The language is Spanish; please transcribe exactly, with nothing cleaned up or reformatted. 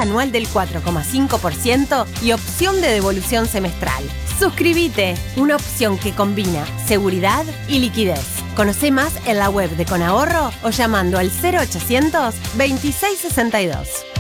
anual del cuatro coma cinco por ciento y opción de devolución semestral. Suscríbete, una opción que combina seguridad y liquidez. Conoce más en la web de Conahorro o llamando al cero ochocientos veintiséis sesenta y dos.